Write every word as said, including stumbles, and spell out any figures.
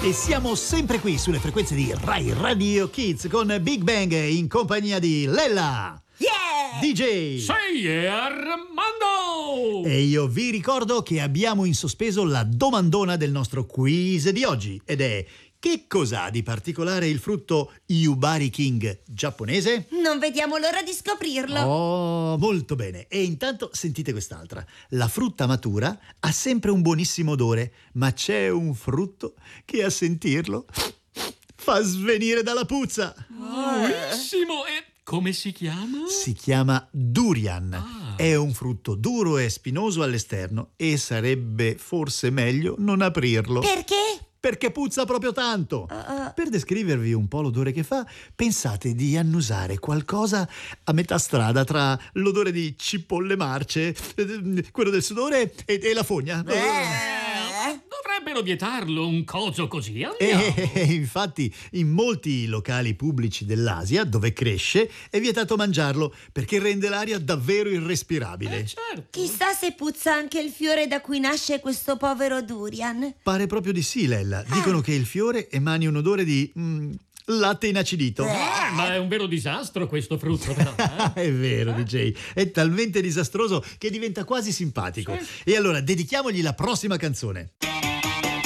E siamo sempre qui sulle frequenze di Rai Radio Kids con Big Bang in compagnia di Lella, Yeah! D J Sei e Armando! E io vi ricordo che abbiamo in sospeso la domandona del nostro quiz di oggi ed è: che cos'ha di particolare il frutto Yubari King giapponese? Non vediamo l'ora di scoprirlo. Oh, molto bene. E intanto sentite quest'altra. La frutta matura ha sempre un buonissimo odore, ma c'è un frutto che a sentirlo fa svenire dalla puzza. Buonissimo! E come si chiama? Si chiama durian. Ah. È un frutto duro e spinoso all'esterno e sarebbe forse meglio non aprirlo. Perché? Perché puzza proprio tanto. Uh, Per descrivervi un po' l'odore che fa, pensate di annusare qualcosa a metà strada tra l'odore di cipolle marce, eh, quello del sudore e, e la fogna. Eh? Dovrebbero vietarlo un coso così. Andiamo. E, e infatti in molti locali pubblici dell'Asia, dove cresce, è vietato mangiarlo perché rende l'aria davvero irrespirabile. Eh, certo. Chissà se puzza anche il fiore da cui nasce questo povero durian. Pare proprio di sì, Lella. Dicono che il fiore emani un odore di mm, latte inacidito. Eh, ma è un vero disastro questo frutto, però. eh? È vero, D J. È talmente disastroso che diventa quasi simpatico. Sì. E allora dedichiamogli la prossima canzone.